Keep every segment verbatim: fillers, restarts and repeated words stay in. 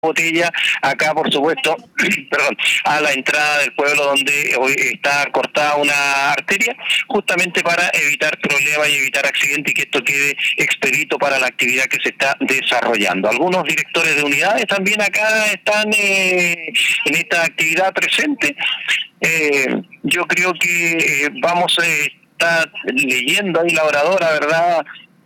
botella acá, por supuesto, perdón, a la entrada del pueblo donde hoy está cortada una arteria, justamente para evitar problemas y evitar accidentes y que esto quede expedito para la actividad que se está desarrollando. Algunos directores de unidades también acá están eh, en esta actividad presente. Eh, yo creo que eh, vamos a estar leyendo ahí la oradora, ¿verdad?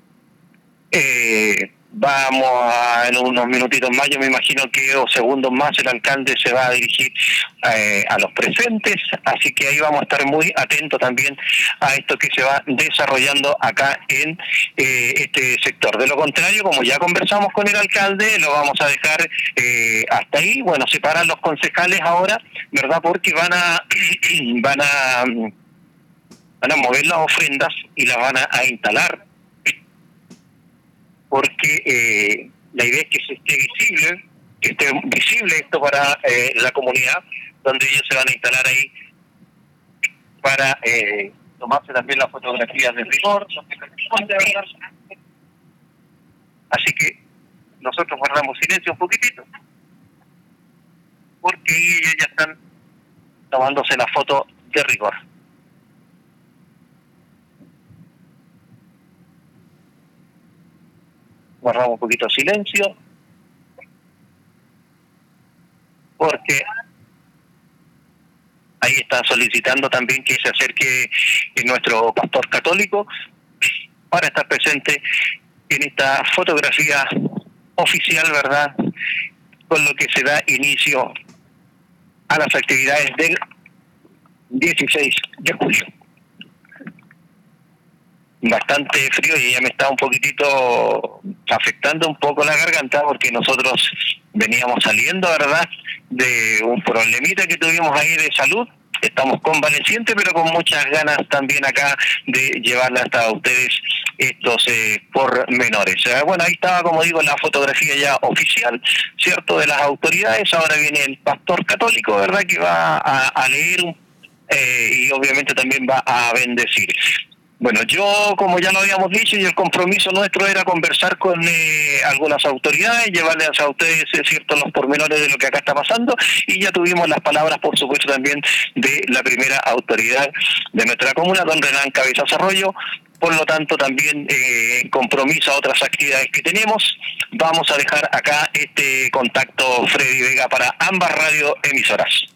Eh, Vamos a, en unos minutitos más, yo me imagino que o segundos más el alcalde se va a dirigir eh, a los presentes, así que ahí vamos a estar muy atentos también a esto que se va desarrollando acá en eh, este sector. De lo contrario, como ya conversamos con el alcalde, lo vamos a dejar eh, hasta ahí. Bueno, se paran los concejales ahora, ¿verdad? Porque van a van a van a mover las ofrendas y las van a, a instalar, porque eh, la idea es que se esté visible, que esté visible esto para eh, la comunidad, donde ellos se van a instalar ahí para eh, tomarse también las fotografías de rigor. Así que nosotros guardamos silencio un poquitito, porque ellos ya están tomándose la foto de rigor. Guardamos un poquito de silencio, porque ahí están solicitando también que se acerque nuestro pastor católico para estar presente en esta fotografía oficial, ¿verdad?, con lo que se da inicio a las actividades del dieciséis de julio. Bastante frío y ya me está un poquitito afectando un poco la garganta, porque nosotros veníamos saliendo, ¿verdad?, de un problemita que tuvimos ahí de salud. Estamos convalecientes, pero con muchas ganas también acá de llevarle hasta ustedes estos eh, pormenores. Eh, bueno, ahí estaba, como digo, la fotografía ya oficial, ¿cierto?, de las autoridades. Ahora viene el pastor católico, ¿verdad?, que va a, a leer un, eh, y obviamente también va a bendecir. Bueno, yo, como ya lo habíamos dicho, y el compromiso nuestro era conversar con eh, algunas autoridades, llevarles a ustedes eh, ciertos los pormenores de lo que acá está pasando, y ya tuvimos las palabras, por supuesto, también de la primera autoridad de nuestra comuna, don Renan Cabezas Arroyo. Por lo tanto, también eh, compromiso a otras actividades que tenemos. Vamos a dejar acá este contacto, Freddy Vega, para ambas radioemisoras.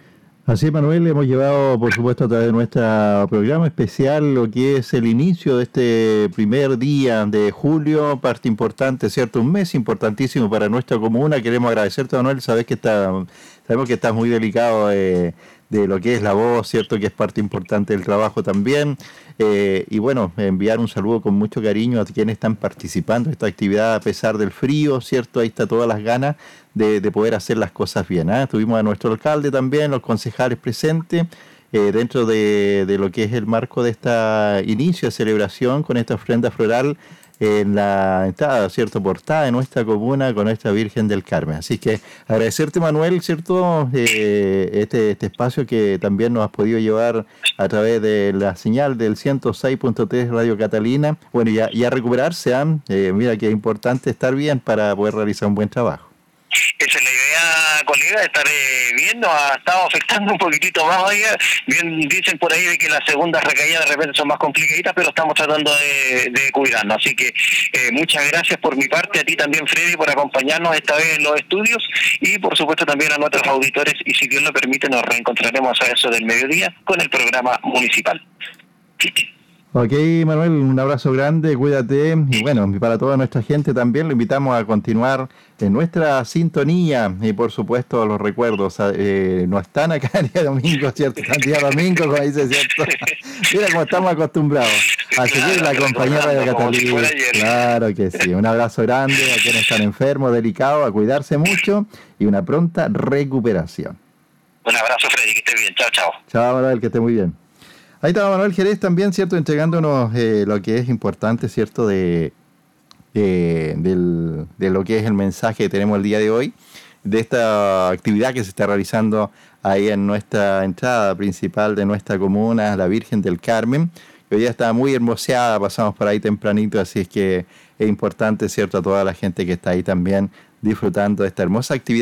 Así es, Manuel, hemos llevado, por supuesto, a través de nuestro programa especial lo que es el inicio de este primer día de julio, parte importante, ¿cierto? Un mes importantísimo para nuestra comuna. Queremos agradecerte, Manuel, sabes que está, sabemos que estás muy delicado de, de lo que es la voz, ¿cierto?, que es parte importante del trabajo también. Eh, y bueno, enviar un saludo con mucho cariño a quienes están participando en esta actividad a pesar del frío, ¿cierto? Ahí está todas las ganas de, de poder hacer las cosas bien, ¿eh? Tuvimos a nuestro alcalde también, los concejales presentes, eh, dentro de, de lo que es el marco de esta inicio de celebración con esta ofrenda floral en la entrada, ¿cierto?, portada de nuestra comuna con nuestra Virgen del Carmen. Así que agradecerte, Manuel, ¿cierto?, eh, este, este espacio que también nos has podido llevar a través de la señal del ciento seis punto tres Radio Catalina. Bueno, y a, y a recuperarse, ¿eh? Eh, mira que es importante estar bien para poder realizar un buen trabajo. Esa es la idea, colega, de estar eh, viendo, ha estado afectando un poquitito más, oiga. Bien dicen por ahí de que las segundas recaídas de repente son más complicaditas, pero estamos tratando de, de cuidarnos. Así que eh, muchas gracias por mi parte, a ti también, Freddy, por acompañarnos esta vez en los estudios, y por supuesto también a nuestros auditores, y si Dios lo permite nos reencontraremos a eso del mediodía con el programa municipal. Ok, Manuel, un abrazo grande, cuídate, y bueno, para toda nuestra gente también lo invitamos a continuar en nuestra sintonía, y por supuesto los recuerdos, eh, no están acá el día domingo, ¿cierto? Están día domingo, como dice, ¿cierto? Mira cómo estamos acostumbrados a seguir claro, la compañera de Catalina. Si claro que sí, un abrazo grande a quienes están enfermos, delicados, a cuidarse mucho y una pronta recuperación. Un abrazo, Freddy, que esté bien, chao, chao. Chao, Manuel, que esté muy bien. Ahí estaba Manuel Jerez también, ¿cierto?, entregándonos eh, lo que es importante, ¿cierto?, de, de, del, de lo que es el mensaje que tenemos el día de hoy, de esta actividad que se está realizando ahí en nuestra entrada principal de nuestra comuna, la Virgen del Carmen, que hoy día está muy hermoseada, pasamos por ahí tempranito, así es que es importante, ¿cierto?, a toda la gente que está ahí también disfrutando de esta hermosa actividad